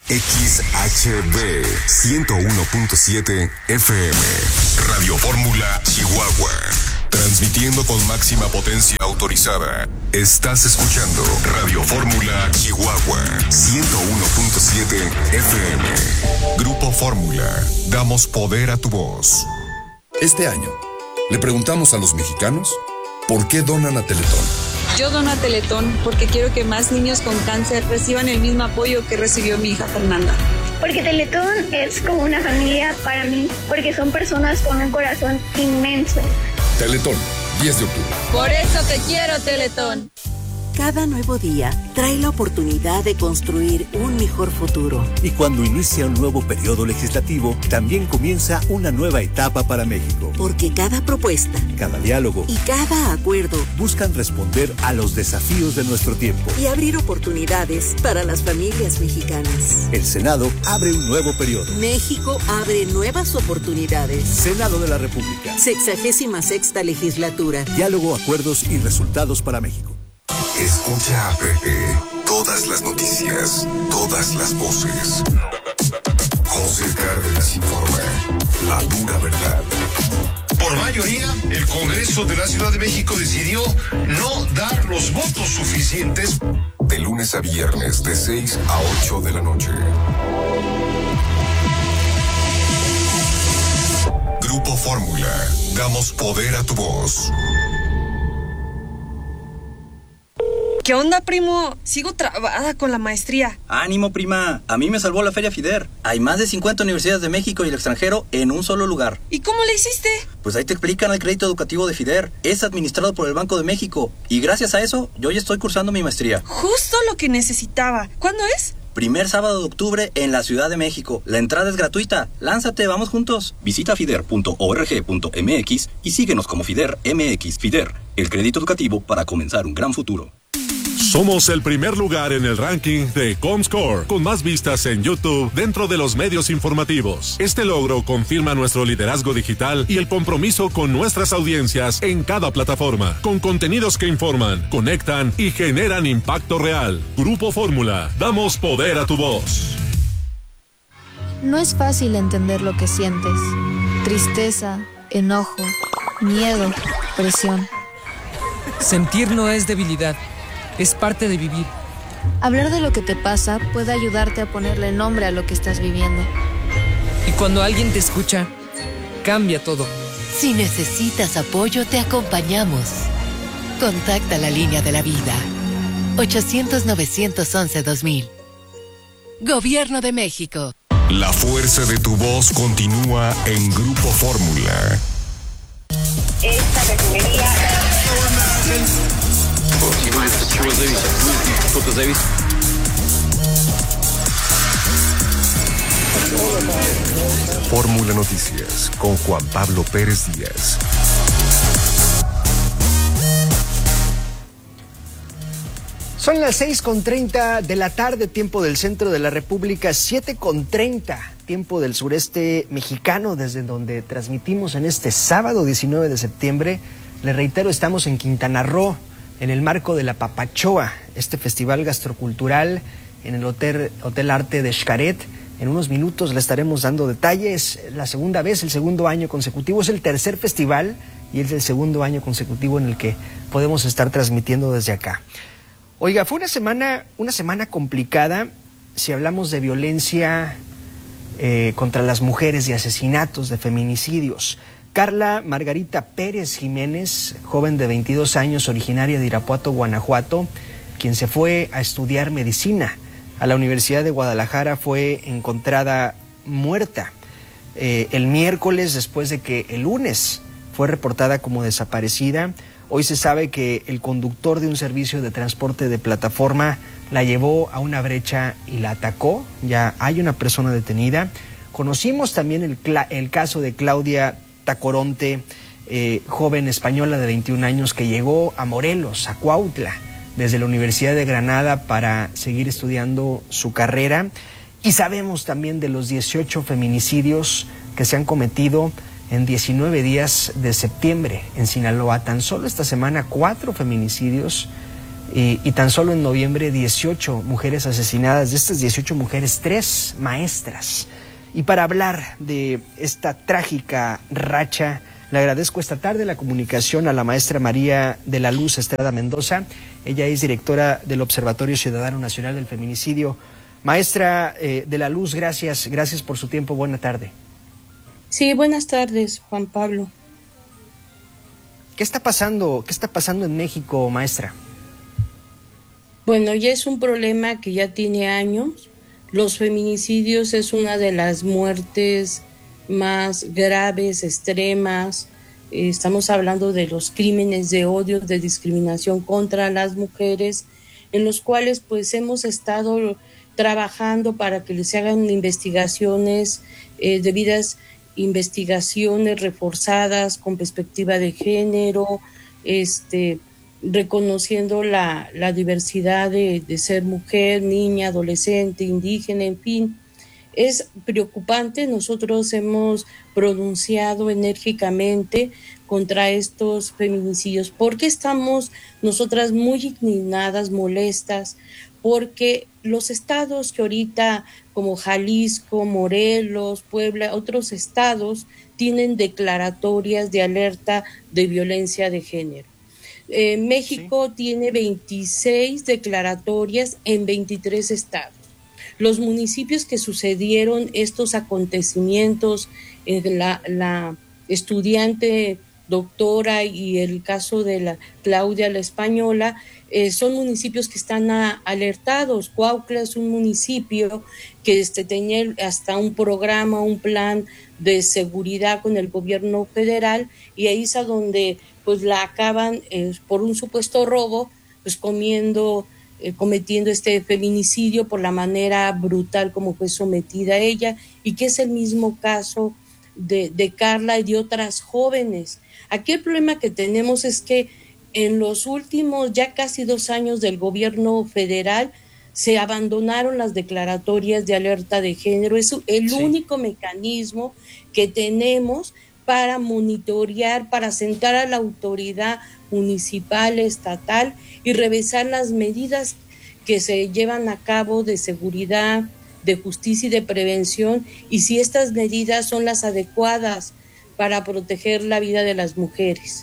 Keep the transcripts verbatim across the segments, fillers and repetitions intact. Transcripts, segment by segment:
X H B ciento uno punto siete F M. Radio Fórmula Chihuahua. Transmitiendo con máxima potencia autorizada. Estás escuchando Radio Fórmula Chihuahua ciento uno punto siete F M. Grupo Fórmula. Damos poder a tu voz. Este año, le preguntamos a los mexicanos por qué donan a Teletón. Yo dono a Teletón porque quiero que más niños con cáncer reciban el mismo apoyo que recibió mi hija Fernanda. Porque Teletón es como una familia para mí, porque son personas con un corazón inmenso. Teletón, diez de octubre. Por eso te quiero, Teletón. Cada nuevo día trae la oportunidad de construir un mejor futuro. Y cuando inicia un nuevo periodo legislativo, también comienza una nueva etapa para México. Porque cada propuesta, cada diálogo y cada acuerdo buscan responder a los desafíos de nuestro tiempo y abrir oportunidades para las familias mexicanas. El Senado abre un nuevo periodo. México abre nuevas oportunidades. Senado de la República. Sexagésima sexta legislatura. Diálogo, acuerdos y resultados para México. Escucha a Pepe. Todas las noticias, todas las voces. José Cárdenas informa. La dura verdad. Por mayoría, el Congreso de la Ciudad de México decidió no dar los votos suficientes. De lunes a viernes, de seis a ocho de la noche. Grupo Fórmula. Damos poder a tu voz. ¿Qué onda, primo? Sigo trabada con la maestría. Ánimo, prima. A mí me salvó la Feria FIDER. Hay más de cincuenta universidades de México y el extranjero en un solo lugar. ¿Y cómo le hiciste? Pues ahí te explican el crédito educativo de FIDER. Es administrado por el Banco de México. Y gracias a eso, yo ya estoy cursando mi maestría. Justo lo que necesitaba. ¿Cuándo es? Primer sábado de octubre en la Ciudad de México. La entrada es gratuita. Lánzate, vamos juntos. Visita fider punto org punto m x y síguenos como FIDER M X. FIDER, el crédito educativo para comenzar un gran futuro. Somos el primer lugar en el ranking de Comscore, con más vistas en YouTube dentro de los medios informativos. Este logro confirma nuestro liderazgo digital y el compromiso con nuestras audiencias en cada plataforma, con contenidos que informan, conectan y generan impacto real. Grupo Fórmula, damos poder a tu voz. No es fácil entender lo que sientes. Tristeza, enojo, miedo, presión. Sentir no es debilidad. Es parte de vivir. Hablar de lo que te pasa puede ayudarte a ponerle nombre a lo que estás viviendo. Y cuando alguien te escucha, cambia todo. Si necesitas apoyo, te acompañamos. Contacta la línea de la vida. ochocientos, novecientos once, dos mil. Gobierno de México. La fuerza de tu voz continúa en Grupo Fórmula. Esta refinería... Fórmula Noticias con Juan Pablo Pérez Díaz. Son las seis con treinta de la tarde, tiempo del centro de la República, siete con treinta, tiempo del sureste mexicano, desde donde transmitimos en este sábado diecinueve de septiembre. Les reitero, estamos en Quintana Roo, en el marco de la Papachoa, este festival gastrocultural en el Hotel, Hotel Arte de Xcaret. En unos minutos le estaremos dando detalles. La segunda vez, el segundo año consecutivo, es el tercer festival y es el segundo año consecutivo en el que podemos estar transmitiendo desde acá. Oiga, fue una semana, una semana complicada si hablamos de violencia eh, contra las mujeres y asesinatos, de feminicidios. Carla Margarita Pérez Jiménez, joven de veintidós años, originaria de Irapuato, Guanajuato, quien se fue a estudiar medicina a la Universidad de Guadalajara, fue encontrada muerta eh, el miércoles, después de que el lunes fue reportada como desaparecida. Hoy se sabe que el conductor de un servicio de transporte de plataforma la llevó a una brecha y la atacó. Ya hay una persona detenida. Conocimos también el, el caso de Claudia Tacoronte, eh, joven española de veintiún años que llegó a Morelos, a Cuautla, desde la Universidad de Granada para seguir estudiando su carrera. Y sabemos también de los dieciocho feminicidios que se han cometido en diecinueve días de septiembre en Sinaloa. Tan solo esta semana, cuatro feminicidios Y, y tan solo en noviembre dieciocho mujeres asesinadas, de estas dieciocho mujeres, tres maestras. Y para hablar de esta trágica racha, le agradezco esta tarde la comunicación a la maestra María de la Luz Estrada Mendoza. Ella es directora del Observatorio Ciudadano Nacional del Feminicidio. Maestra eh, de la Luz, gracias, gracias por su tiempo. Buena tarde. Sí, buenas tardes, Juan Pablo. ¿Qué está pasando? ¿Qué está pasando en México, maestra? Bueno, ya es un problema que ya tiene años. Los feminicidios es una de las muertes más graves, extremas. Estamos hablando de los crímenes de odio, de discriminación contra las mujeres, en los cuales pues hemos estado trabajando para que les hagan investigaciones, eh, debidas investigaciones reforzadas con perspectiva de género, este reconociendo la, la diversidad de, de ser mujer, niña, adolescente, indígena, en fin. Es preocupante. Nosotros hemos pronunciado enérgicamente contra estos feminicidios porque estamos nosotras muy indignadas, molestas, porque los estados que ahorita, como Jalisco, Morelos, Puebla, otros estados, tienen declaratorias de alerta de violencia de género. Eh, México sí. tiene veintiséis declaratorias en veintitrés estados. Los municipios que sucedieron estos acontecimientos, en la, la estudiante doctora y el caso de la Claudia la Española, eh, son municipios que están a, alertados. Cuautla es un municipio que este, tenía hasta un programa, un plan de seguridad con el gobierno federal, y ahí es a donde pues la acaban eh, por un supuesto robo, pues comiendo, eh, cometiendo este feminicidio por la manera brutal como fue sometida ella, y que es el mismo caso de, de Carla y de otras jóvenes. Aquí el problema que tenemos es que en los últimos ya casi dos años del gobierno federal se abandonaron las declaratorias de alerta de género. Es el sí. único mecanismo que tenemos para monitorear, para sentar a la autoridad municipal, estatal y revisar las medidas que se llevan a cabo de seguridad, de justicia y de prevención, y si estas medidas son las adecuadas para proteger la vida de las mujeres.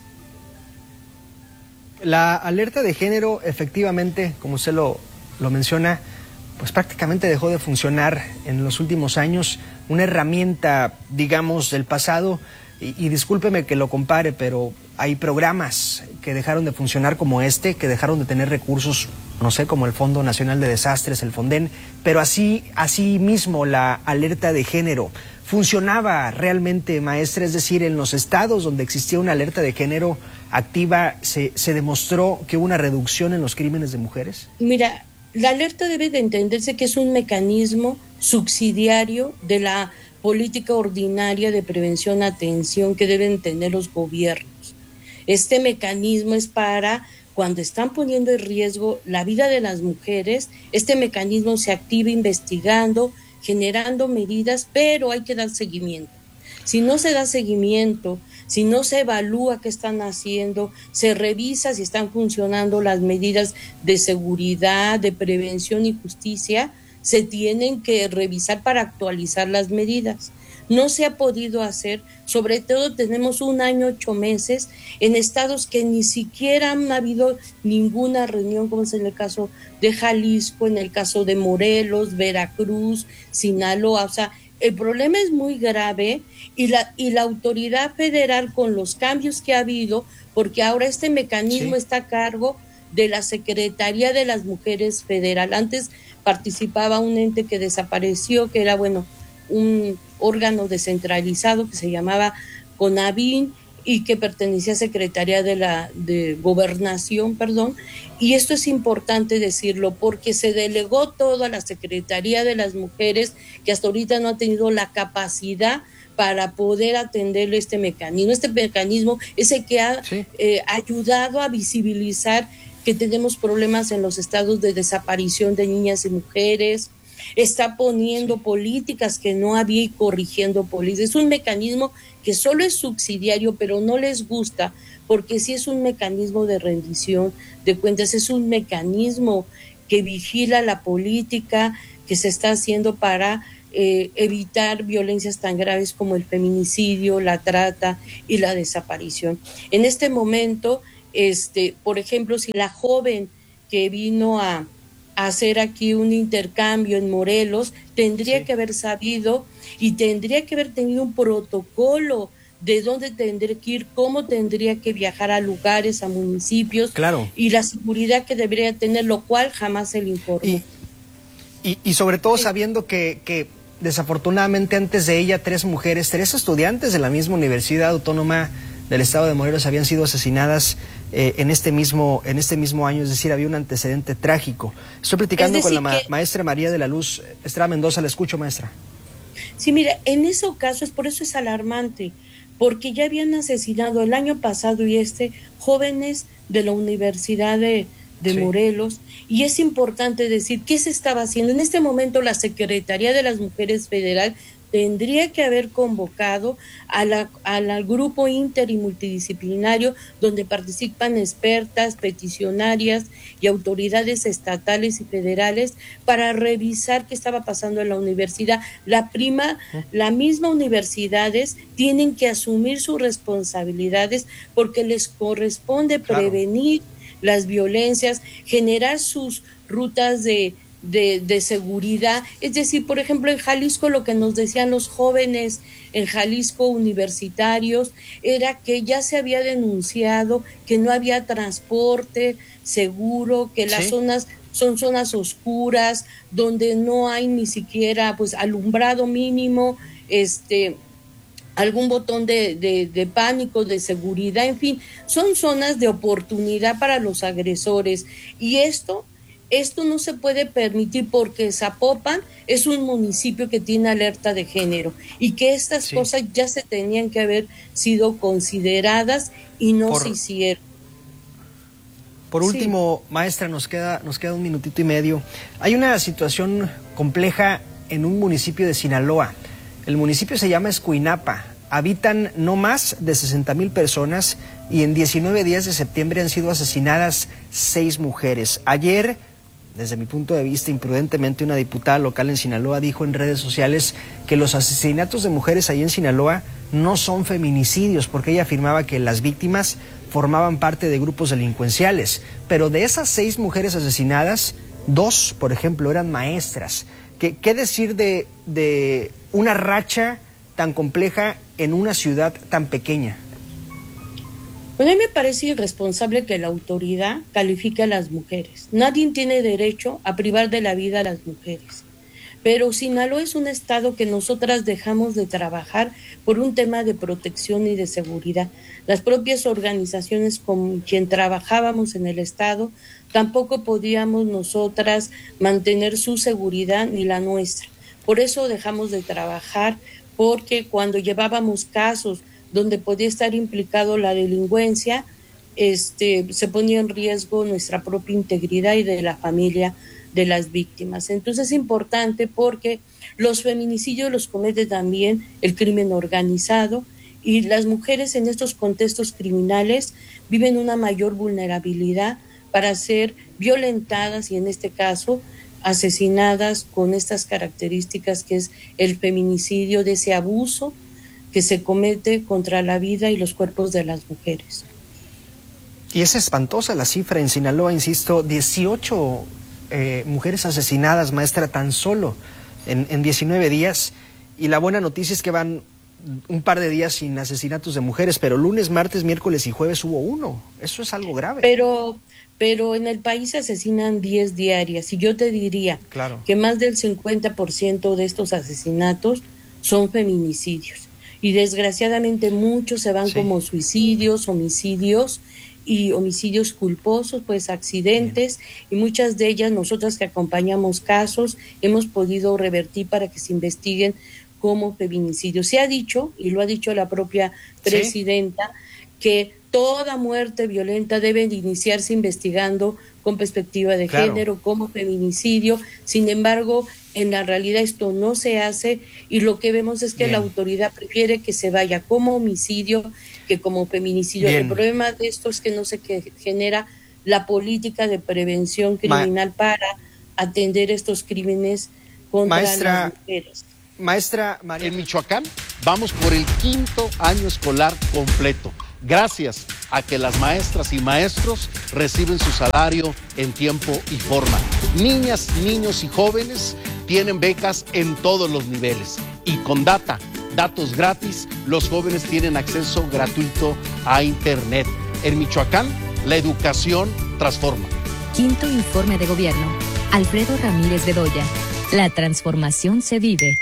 La alerta de género, efectivamente, como usted lo, lo menciona, pues prácticamente dejó de funcionar en los últimos años, una herramienta, digamos, del pasado. Y, y discúlpeme que lo compare, pero hay programas que dejaron de funcionar como este, que dejaron de tener recursos, no sé, como el Fondo Nacional de Desastres, el Fonden, pero así, así mismo la alerta de género funcionaba realmente, maestra. Es decir, en los estados donde existía una alerta de género activa, ¿se, se demostró que hubo una reducción en los crímenes de mujeres? Mira, la alerta debe de entenderse que es un mecanismo subsidiario de la política ordinaria de prevención, atención que deben tener los gobiernos. Este mecanismo es para cuando están poniendo en riesgo la vida de las mujeres. Este mecanismo se activa investigando, generando medidas, pero hay que dar seguimiento. Si no se da seguimiento, si no se evalúa qué están haciendo, se revisa si están funcionando las medidas de seguridad, de prevención y justicia, se tienen que revisar para actualizar las medidas. No se ha podido hacer, sobre todo tenemos un año, ocho meses, en estados que ni siquiera han habido ninguna reunión, como es en el caso de Jalisco, en el caso de Morelos, Veracruz, Sinaloa. O sea, el problema es muy grave y la, y la autoridad federal, con los cambios que ha habido, porque ahora este mecanismo sí. está a cargo de la Secretaría de las Mujeres Federal. Antes participaba un ente que desapareció, que era, bueno, un órgano descentralizado que se llamaba CONAVIN y que pertenecía a Secretaría de la de Gobernación, perdón, y esto es importante decirlo porque se delegó todo a la Secretaría de las Mujeres, que hasta ahorita no ha tenido la capacidad para poder atender este mecanismo. Este mecanismo es el que ha sí. eh, ayudado a visibilizar que tenemos problemas en los estados de desaparición de niñas y mujeres, está poniendo políticas que no había y corrigiendo políticas. Es un mecanismo que solo es subsidiario, pero no les gusta, porque sí es un mecanismo de rendición de cuentas, es un mecanismo que vigila la política que se está haciendo para eh, evitar violencias tan graves como el feminicidio, la trata y la desaparición. En este momento, este, por ejemplo, si la joven que vino a, a hacer aquí un intercambio en Morelos tendría sí. que haber sabido y tendría que haber tenido un protocolo de dónde tendría que ir, cómo tendría que viajar a lugares, a municipios, claro. y la seguridad que debería tener, lo cual jamás se le informó. Y, y, y sobre todo sabiendo que, que desafortunadamente antes de ella tres mujeres, tres estudiantes de la misma Universidad Autónoma del Estado de Morelos habían sido asesinadas eh, en este mismo en este mismo año, es decir, había un antecedente trágico. Estoy platicando con la ma que... maestra María de la Luz Estrada Mendoza, la escucho, maestra. Sí, mira, en ese caso, es por eso es alarmante, porque ya habían asesinado el año pasado y este jóvenes de la Universidad de, de sí. Morelos, y es importante decir qué se estaba haciendo. En este momento la Secretaría de las Mujeres Federal tendría que haber convocado a la, al grupo inter y multidisciplinario donde participan expertas, peticionarias y autoridades estatales y federales para revisar qué estaba pasando en la universidad. La prima, la misma universidades tienen que asumir sus responsabilidades porque les corresponde prevenir claro. las violencias, generar sus rutas de De, de seguridad. Es decir, por ejemplo, en Jalisco lo que nos decían los jóvenes en Jalisco universitarios era que ya se había denunciado que no había transporte seguro, que las ¿Sí? zonas son zonas oscuras donde no hay ni siquiera pues alumbrado mínimo, este algún botón de, de, de pánico, de seguridad, en fin, son zonas de oportunidad para los agresores, y esto Esto no se puede permitir porque Zapopan es un municipio que tiene alerta de género y que estas sí. cosas ya se tenían que haber sido consideradas y no por, se hicieron. Por último, sí. maestra, nos queda, nos queda un minutito y medio. Hay una situación compleja en un municipio de Sinaloa. El municipio se llama Escuinapa. Habitan no más de sesenta mil personas y en diecinueve días de septiembre han sido asesinadas seis mujeres. Ayer, desde mi punto de vista, imprudentemente, una diputada local en Sinaloa dijo en redes sociales que los asesinatos de mujeres ahí en Sinaloa no son feminicidios, porque ella afirmaba que las víctimas formaban parte de grupos delincuenciales. Pero de esas seis mujeres asesinadas, dos, por ejemplo, eran maestras. ¿Qué, qué decir de, de una racha tan compleja en una ciudad tan pequeña? Bueno, a mí me parece irresponsable que la autoridad califique a las mujeres. Nadie tiene derecho a privar de la vida a las mujeres. Pero Sinaloa es un estado que nosotras dejamos de trabajar por un tema de protección y de seguridad. Las propias organizaciones con quien trabajábamos en el estado tampoco podíamos nosotras mantener su seguridad ni la nuestra. Por eso dejamos de trabajar, porque cuando llevábamos casos donde podía estar implicado la delincuencia, este, se ponía en riesgo nuestra propia integridad y de la familia de las víctimas. Entonces es importante porque los feminicidios los comete también el crimen organizado, y las mujeres en estos contextos criminales viven una mayor vulnerabilidad para ser violentadas y en este caso asesinadas con estas características que es el feminicidio, de ese abuso que se comete contra la vida y los cuerpos de las mujeres. Y es espantosa la cifra en Sinaloa, insisto, dieciocho eh, mujeres asesinadas, maestra, tan solo en, en diecinueve días, y la buena noticia es que van un par de días sin asesinatos de mujeres, pero lunes, martes, miércoles y jueves hubo uno. Eso es algo grave. Pero... Pero en el país se asesinan diez diarias, y yo te diría claro. que más del cincuenta por ciento de estos asesinatos son feminicidios. Y desgraciadamente muchos se van sí. como suicidios, homicidios y homicidios culposos, pues accidentes, Bien. y muchas de ellas nosotras que acompañamos casos hemos podido revertir para que se investiguen como feminicidios. Se ha dicho, y lo ha dicho la propia presidenta, ¿Sí? que toda muerte violenta debe de iniciarse investigando con perspectiva de claro. género, como feminicidio. Sin embargo, en la realidad esto no se hace y lo que vemos es que Bien. la autoridad prefiere que se vaya como homicidio que como feminicidio. Bien. El problema de esto es que no se que genera la política de prevención criminal Ma- para atender estos crímenes contra Maestra, las mujeres. Maestra María. En Michoacán vamos por el quinto año escolar completo, gracias a que las maestras y maestros reciben su salario en tiempo y forma. Niñas, niños y jóvenes tienen becas en todos los niveles y con data, datos gratis, los jóvenes tienen acceso gratuito a Internet. En Michoacán, la educación transforma. Quinto informe de gobierno. Alfredo Ramírez Bedoya. La transformación se vive.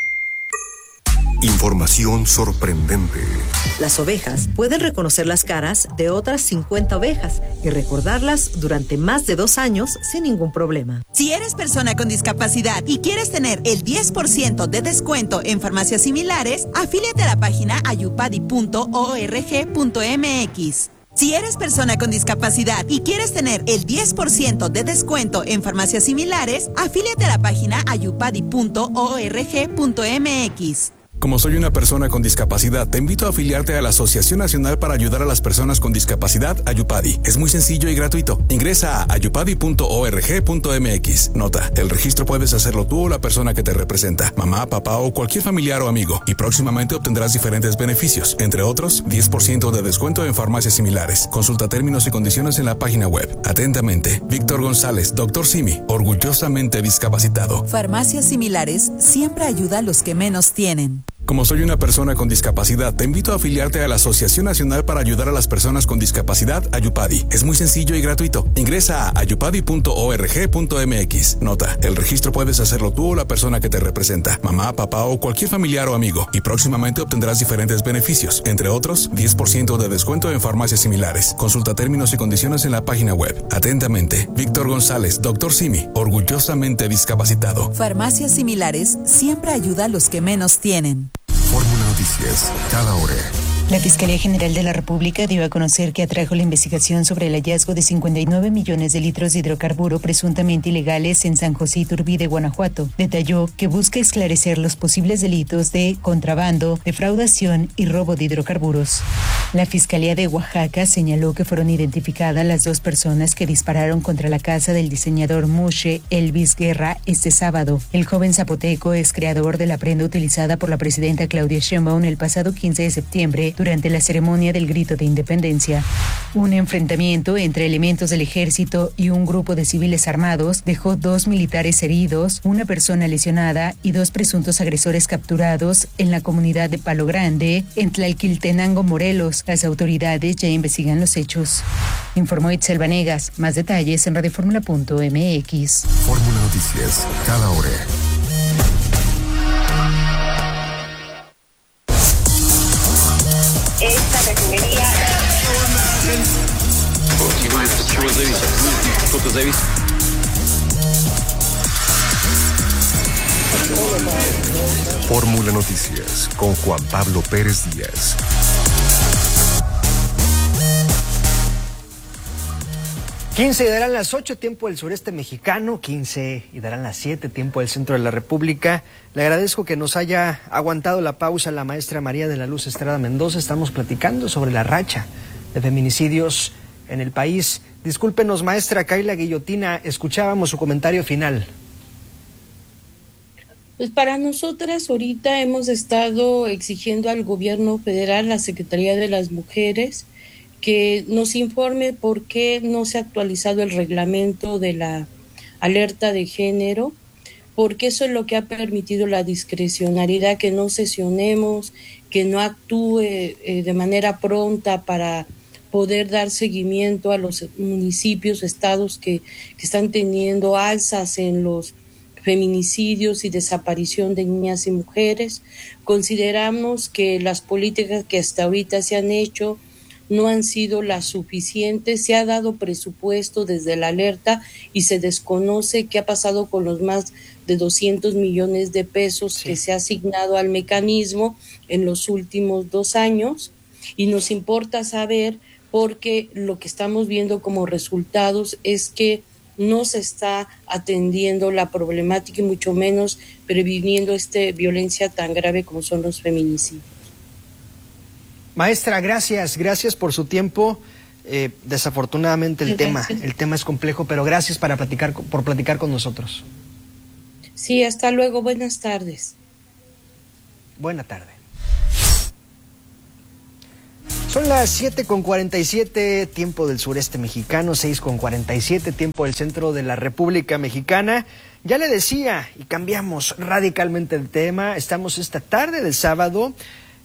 Información sorprendente. Las ovejas pueden reconocer las caras de otras cincuenta ovejas y recordarlas durante más de dos años sin ningún problema. Si eres persona con discapacidad y quieres tener el diez por ciento de descuento en farmacias similares, afíliate a la página ayupadi punto org punto mx. Si eres persona con discapacidad y quieres tener el diez por ciento de descuento en farmacias similares, afíliate a la página ayupadi punto org punto mx. Como soy una persona con discapacidad, te invito a afiliarte a la Asociación Nacional para Ayudar a las Personas con Discapacidad, Ayupadi. Es muy sencillo y gratuito. Ingresa a ayupadi punto org punto mx. Nota, el registro puedes hacerlo tú o la persona que te representa, mamá, papá o cualquier familiar o amigo, y próximamente obtendrás diferentes beneficios, entre otros, diez por ciento de descuento en farmacias similares. Consulta términos y condiciones en la página web. Atentamente, Víctor González, doctor Simi, orgullosamente discapacitado. Farmacias similares siempre ayuda a los que menos tienen. Como soy una persona con discapacidad, te invito a afiliarte a la Asociación Nacional para Ayudar a las Personas con Discapacidad, Ayupadi. Es muy sencillo y gratuito. Ingresa a ayupadi punto org punto mx. Nota, el registro puedes hacerlo tú o la persona que te representa, mamá, papá o cualquier familiar o amigo, y próximamente obtendrás diferentes beneficios, entre otros, diez por ciento de descuento en farmacias similares. Consulta términos y condiciones en la página web. Atentamente, Víctor González, doctor Simi, orgullosamente discapacitado. Farmacias similares siempre ayuda a los que menos tienen. Fórmula Noticias, cada hora. La Fiscalía General de la República dio a conocer que atrajo la investigación sobre el hallazgo de cincuenta y nueve millones de litros de hidrocarburo presuntamente ilegales en San José Iturbide, Guanajuato. Detalló que busca esclarecer los posibles delitos de contrabando, defraudación y robo de hidrocarburos. La Fiscalía de Oaxaca señaló que fueron identificadas las dos personas que dispararon contra la casa del diseñador Mushe Elvis Guerra este sábado. El joven zapoteco es creador de la prenda utilizada por la presidenta Claudia Sheinbaum el pasado quince de septiembre durante la ceremonia del Grito de Independencia. Un enfrentamiento entre elementos del ejército y un grupo de civiles armados dejó dos militares heridos, una persona lesionada y dos presuntos agresores capturados en la comunidad de Palo Grande, en Tlalquiltenango, Morelos. Las autoridades ya investigan los hechos. Informó Itzel Vanegas. Más detalles en radioformula punto mx. Fórmula Noticias, cada hora. Esta refinería. Fórmula Noticias con Juan Pablo Pérez Díaz. quince y darán las ocho, tiempo del sureste mexicano, quince y darán las siete, tiempo del centro de la República. Le agradezco que nos haya aguantado la pausa la maestra María de la Luz Estrada Mendoza. Estamos platicando sobre la racha de feminicidios en el país. Discúlpenos, maestra, cae la guillotina. Escuchábamos su comentario final. Pues para nosotras ahorita hemos estado exigiendo al gobierno federal, la Secretaría de las Mujeres, que nos informe por qué no se ha actualizado el reglamento de la alerta de género, porque eso es lo que ha permitido la discrecionalidad, que no sesionemos, que no actúe eh, de manera pronta para poder dar seguimiento a los municipios, estados que, que están teniendo alzas en los feminicidios y desaparición de niñas y mujeres. Consideramos que las políticas que hasta ahorita se han hecho no han sido las suficientes. Se ha dado presupuesto desde la alerta y se desconoce qué ha pasado con los más de doscientos millones de pesos sí. que se ha asignado al mecanismo en los últimos dos años, y nos importa saber porque lo que estamos viendo como resultados es que no se está atendiendo la problemática y mucho menos previniendo esta violencia tan grave como son los feminicidios. Maestra, gracias, gracias por su tiempo. Eh, desafortunadamente el Gracias. tema, el tema es complejo, pero gracias para platicar, por platicar con nosotros. Sí, hasta luego, buenas tardes. Buena tarde. Son las siete con cuarenta y siete, tiempo del sureste mexicano, seis con cuarenta y siete, tiempo del centro de la República Mexicana. Ya le decía, y cambiamos radicalmente el tema, estamos esta tarde del sábado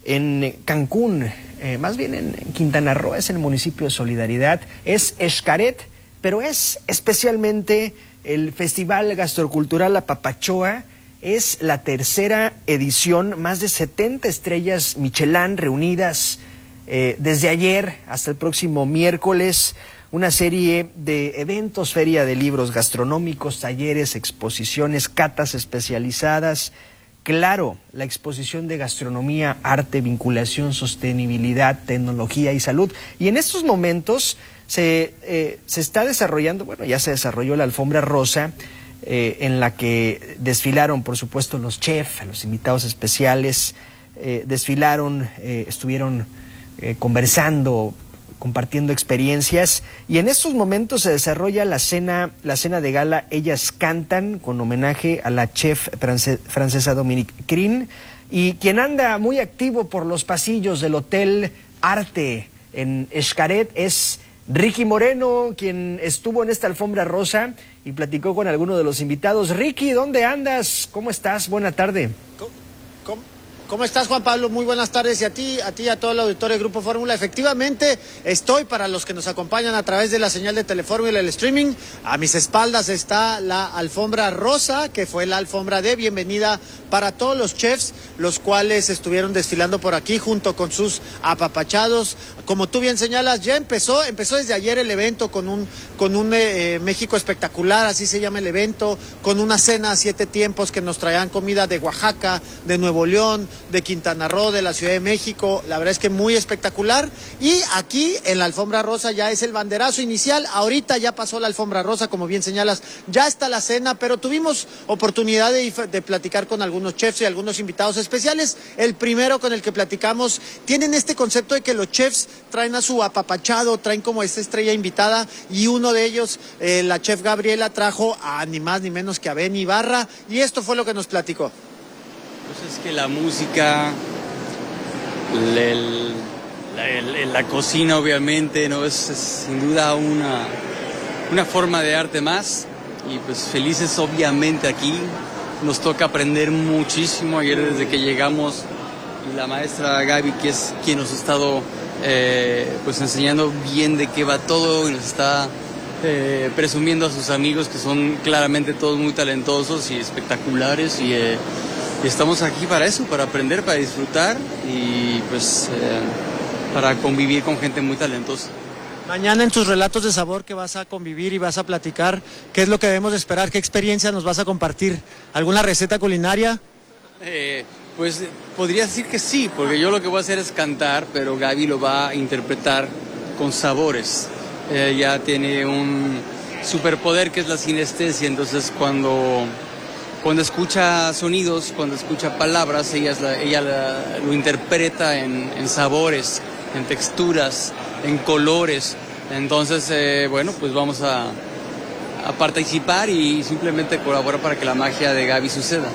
en Cancún, eh, más bien en Quintana Roo, es el municipio de Solidaridad, es Xcaret, pero es especialmente el Festival Gastrocultural Apapachoa. Es la tercera edición, más de setenta estrellas Michelin reunidas eh, desde ayer hasta el próximo miércoles. Una serie de eventos, feria de libros gastronómicos, talleres, exposiciones, catas especializadas. Claro, la exposición de gastronomía, arte, vinculación, sostenibilidad, tecnología y salud. Y en estos momentos se, eh, se está desarrollando, bueno, ya se desarrolló la alfombra rosa, eh, en la que desfilaron, por supuesto, los chefs, los invitados especiales, eh, desfilaron, eh, estuvieron eh, conversando, compartiendo experiencias, y en estos momentos se desarrolla la cena, la cena de gala Ellas Cantan, con homenaje a la chef france, francesa Dominique Crin, y quien anda muy activo por los pasillos del Hotel Arte en Xcaret es Ricky Moreno, quien estuvo en esta alfombra rosa y platicó con alguno de los invitados. Ricky, ¿dónde andas? ¿Cómo estás? Buena tarde. ¿Cómo? ¿Cómo? ¿Cómo estás, Juan Pablo? Muy buenas tardes, y a ti, a ti y a todo el auditorio de Grupo Fórmula. Efectivamente, estoy, para los que nos acompañan a través de la señal de Telefórmula y el streaming, a mis espaldas está la alfombra rosa, que fue la alfombra de bienvenida para todos los chefs, los cuales estuvieron desfilando por aquí junto con sus apapachados. Como tú bien señalas, ya empezó, empezó desde ayer el evento con un, con un eh, México espectacular, así se llama el evento, con una cena a siete tiempos que nos traían comida de Oaxaca, de Nuevo León, de Quintana Roo, de la Ciudad de México. La verdad es que muy espectacular. Y aquí en la alfombra rosa ya es el banderazo inicial. Ahorita ya pasó la alfombra rosa, como bien señalas, ya está la cena, pero tuvimos oportunidad de, de platicar con algunos chefs y algunos invitados especiales. El primero con el que platicamos, tienen este concepto de que los chefs traen a su apapachado, traen como esta estrella invitada, y uno de ellos, eh, la chef Gabriela, trajo a ni más ni menos que a Ben Ibarra, y esto fue lo que nos platicó. Pues es que la música, el, el, el, la cocina obviamente, ¿no? Es, es sin duda una, una forma de arte más, y pues felices obviamente aquí. Nos toca aprender muchísimo. Ayer desde que llegamos, la maestra Gaby, que es quien nos ha estado eh, pues enseñando bien de qué va todo, y nos está eh, presumiendo a sus amigos que son claramente todos muy talentosos y espectaculares, y eh, estamos aquí para eso, para aprender, para disfrutar y pues eh, para convivir con gente muy talentosa. Mañana en tus relatos de sabor que vas a convivir y vas a platicar, ¿qué es lo que debemos esperar? ¿Qué experiencia nos vas a compartir? ¿Alguna receta culinaria? Eh, pues podría decir que sí, porque yo lo que voy a hacer es cantar, pero Gaby lo va a interpretar con sabores. Eh, ella tiene un superpoder que es la sinestesia, entonces cuando... Cuando escucha sonidos, cuando escucha palabras, ella, es la, ella la, lo interpreta en, en sabores, en texturas, en colores. Entonces, eh, bueno, pues vamos a, a participar y simplemente colaborar para que la magia de Gaby suceda.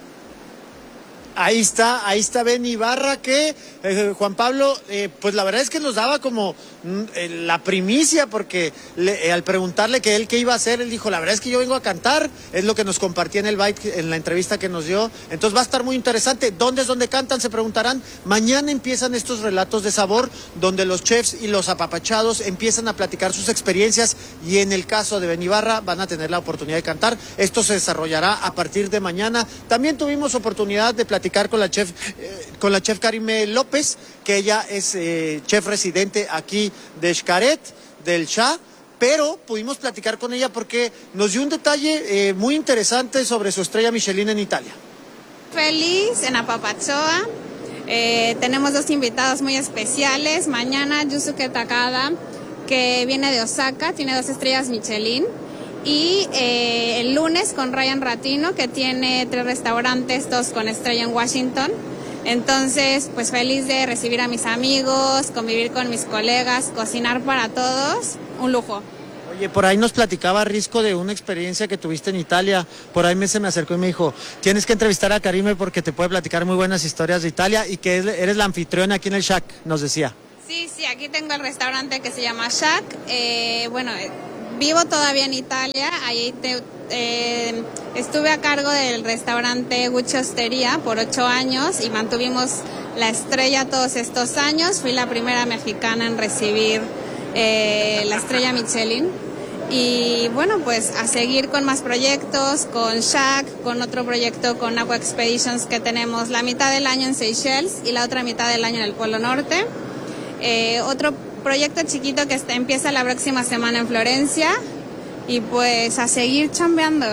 Ahí está, ahí está Ben Ibarra, que eh, Juan Pablo, eh, pues la verdad es que nos daba como mm, eh, la primicia, porque le, eh, al preguntarle que él qué iba a hacer, él dijo, la verdad es que yo vengo a cantar, es lo que nos compartía en el Byte, en la entrevista que nos dio. Entonces va a estar muy interesante. ¿Dónde es donde cantan? Se preguntarán. Mañana empiezan estos relatos de sabor, donde los chefs y los apapachados empiezan a platicar sus experiencias, y en el caso de Ben Ibarra van a tener la oportunidad de cantar. Esto se desarrollará a partir de mañana. También tuvimos oportunidad de platicar con la chef, eh, con la chef Karime López, que ella es eh, chef residente aquí de Xcaret, del Shah, pero pudimos platicar con ella porque nos dio un detalle eh, muy interesante sobre su estrella Michelin en Italia. Feliz en Apapachoa, Eh, tenemos dos invitados muy especiales. Mañana Yusuke Takada, que viene de Osaka, tiene dos estrellas Michelin. Y eh, el lunes con Ryan Ratino, que tiene tres restaurantes, dos con estrella en Washington. Entonces, pues feliz de recibir a mis amigos, convivir con mis colegas, cocinar para todos, un lujo. Oye, por ahí nos platicaba Risco de una experiencia que tuviste en Italia. Por ahí me, se me acercó y me dijo, tienes que entrevistar a Karime porque te puede platicar muy buenas historias de Italia y que eres la anfitriona aquí en el Shack, nos decía. Sí, sí, aquí tengo el restaurante que se llama Shack. Eh, bueno, vivo todavía en Italia, ahí te, eh, estuve a cargo del restaurante Gucci Osteria por ocho años y mantuvimos la estrella todos estos años. Fui la primera mexicana en recibir eh, la estrella Michelin. Y bueno, pues a seguir con más proyectos, con Shack, con otro proyecto con Aqua Expeditions que tenemos la mitad del año en Seychelles y la otra mitad del año en el Polo Norte. Eh, otro proyecto chiquito que está, empieza la próxima semana en Florencia y pues a seguir chambeando.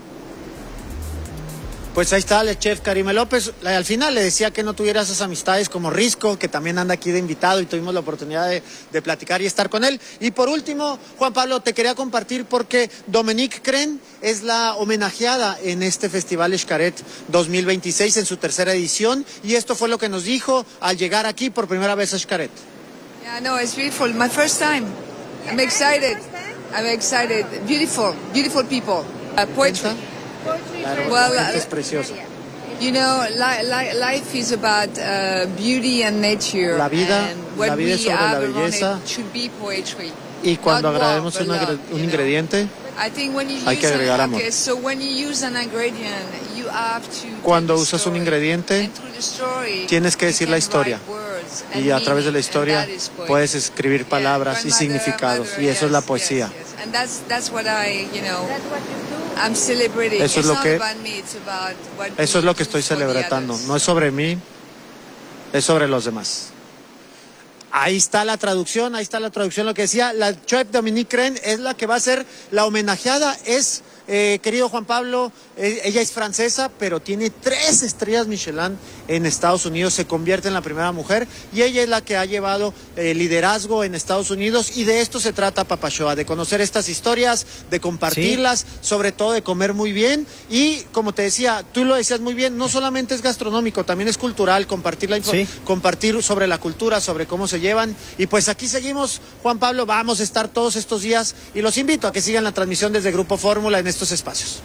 Pues ahí está el chef Karime López. Al final le decía que no tuviera esas amistades como Risco, que también anda aquí de invitado y tuvimos la oportunidad de, de platicar y estar con él. Y por último, Juan Pablo, te quería compartir porque Dominique Crenn es la homenajeada en este Festival Xcaret dos mil veintiséis en su tercera edición y esto fue lo que nos dijo al llegar aquí por primera vez a Xcaret. Yeah, no, it's beautiful. My first time. I'm excited. I'm excited. Beautiful, beautiful people. Uh, poetry. Claro, well, es preciosa. You know, li li life is about uh, beauty and nature. La vida, and what la vida es sobre la belleza. Should be poetry. Y cuando Not agregamos war, una, love, un ingrediente, I think when you hay use que agregar an, amor. okay, so when you use an ingredient, you have to Cuando tell usas the un story. ingrediente, And through the story, tienes que you decir can la historia. write words Y and a través de la meaning, historia and that is poetry. puedes escribir palabras y significados. Y eso es la poesía. And that's that's what I, you know, I'm celebrating. Eso es It's lo not que- about me, it's about what Eso es we lo que do estoy for the celebrando. others. No es sobre mí, es sobre los demás. Ahí está la traducción, ahí está la traducción, lo que decía, la chef Dominique Crenn es la que va a ser la homenajeada, es, eh, querido Juan Pablo, eh, ella es francesa, pero tiene tres estrellas Michelin en Estados Unidos, se convierte en la primera mujer y ella es la que ha llevado eh, liderazgo en Estados Unidos y de esto se trata Papashoa, de conocer estas historias, de compartirlas, sí. Sobre todo de comer muy bien y como te decía, tú lo decías muy bien, no solamente es gastronómico, también es cultural, compartir, la sí. compartir sobre la cultura, sobre cómo se llevan y pues aquí seguimos, Juan Pablo, vamos a estar todos estos días y los invito a que sigan la transmisión desde Grupo Fórmula en estos espacios.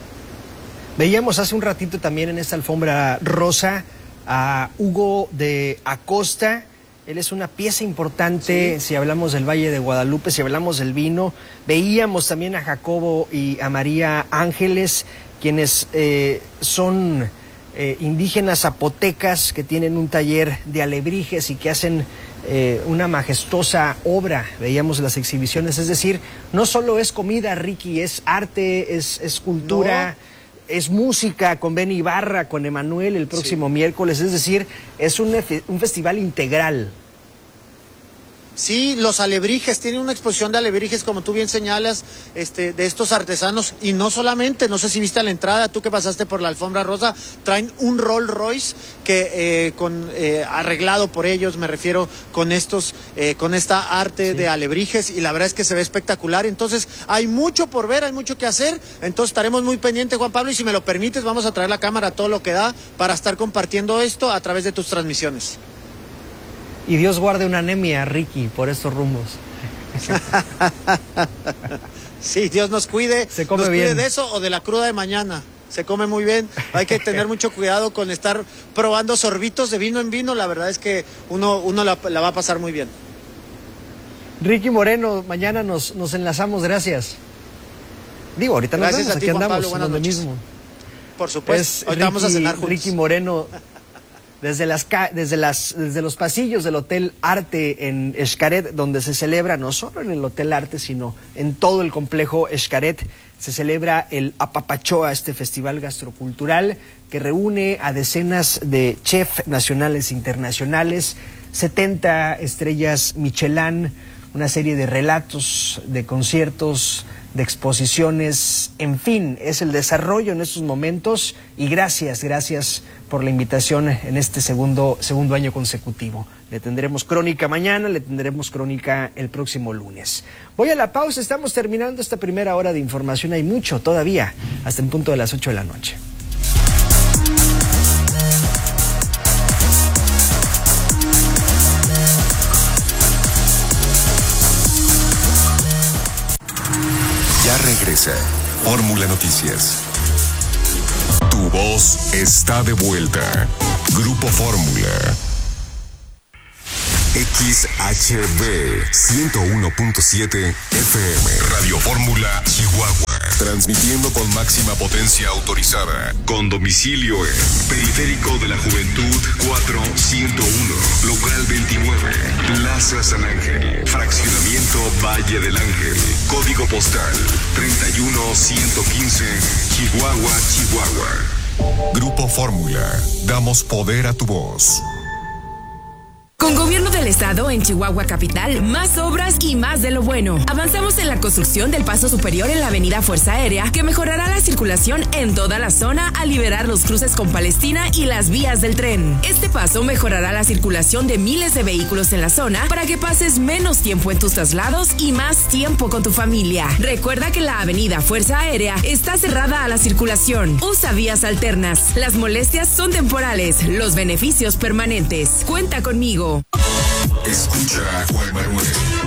Veíamos hace un ratito también en esta alfombra rosa a Hugo de Acosta. Él es una pieza importante, sí. Si hablamos del Valle de Guadalupe, si hablamos del vino. Veíamos también a Jacobo y a María Ángeles, quienes eh, son eh, indígenas zapotecas que tienen un taller de alebrijes y que hacen eh, una majestuosa obra. Veíamos las exhibiciones, es decir, no solo es comida, Ricky, es arte, es, es cultura... No. Es música con Benny Ibarra, con Emanuel el próximo sí. miércoles, es decir, es un, un festival integral. Sí, los alebrijes, tienen una exposición de alebrijes, como tú bien señalas, este, de estos artesanos, y no solamente, no sé si viste a la entrada, tú que pasaste por la alfombra rosa, traen un Rolls Royce que eh, con eh, arreglado por ellos, me refiero con estos, eh, con esta arte sí. de alebrijes, y la verdad es que se ve espectacular, entonces hay mucho por ver, hay mucho que hacer, entonces estaremos muy pendientes, Juan Pablo, y si me lo permites, vamos a traer la cámara a todo lo que da para estar compartiendo esto a través de tus transmisiones. Y Dios guarde una anemia, Ricky, por estos rumbos. Sí, Dios nos cuide. Se come nos bien. cuide de eso o de la cruda de mañana. Se come muy bien. Hay que tener mucho cuidado con estar probando sorbitos de vino en vino. La verdad es que uno, uno la, la va a pasar muy bien. Ricky Moreno, mañana nos, nos enlazamos. Gracias. Digo, ahorita nos Gracias vemos, a ti, aquí Juan andamos, Pablo, donde noches. mismo. Por supuesto. Es Ahorita Ricky, vamos a cenar juntos. Ricky Moreno. Desde, las, desde, las, desde los pasillos del Hotel Arte en Xcaret, donde se celebra, no solo en el Hotel Arte, sino en todo el complejo Xcaret, se celebra el Apapachoa, este festival gastrocultural que reúne a decenas de chefs nacionales e internacionales, setenta estrellas Michelin, una serie de relatos, de conciertos, de exposiciones, en fin, es el desarrollo en estos momentos y gracias, gracias por la invitación en este segundo, segundo año consecutivo. Le tendremos crónica mañana, le tendremos crónica el próximo lunes. Voy a la pausa, estamos terminando esta primera hora de información, hay mucho todavía, hasta el punto de las ocho de la noche. Ya regresa Fórmula Noticias. Tu voz está de vuelta. Grupo Fórmula. X H B ciento uno punto siete F M. Radio Fórmula Chihuahua. Transmitiendo con máxima potencia autorizada. Con domicilio en Periférico de la Juventud cuatro ciento uno. Local veintinueve. Plaza San Ángel. Fraccionamiento Valle del Ángel. Código postal treinta y uno ciento quince. Chihuahua, Chihuahua. Grupo Fórmula. Damos poder a tu voz. Con Gobierno del Estado en Chihuahua Capital, más obras y más de lo bueno. Avanzamos en la construcción del paso superior en la avenida Fuerza Aérea, que mejorará la circulación en toda la zona al liberar los cruces con Palestina y las vías del tren. Este paso mejorará la circulación de miles de vehículos en la zona para que pases menos tiempo en tus traslados y más tiempo con tu familia. Recuerda que la avenida Fuerza Aérea está cerrada a la circulación. Usa vías alternas. Las molestias son temporales, los beneficios permanentes. Cuenta conmigo. Escucha a Juan Manuel.